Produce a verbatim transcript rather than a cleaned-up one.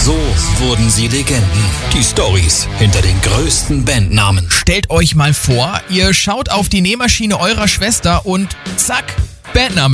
So wurden sie Legenden. Die Storys hinter den größten Bandnamen. Stellt euch mal vor, ihr schaut auf die Nähmaschine eurer Schwester und zack, Bandname.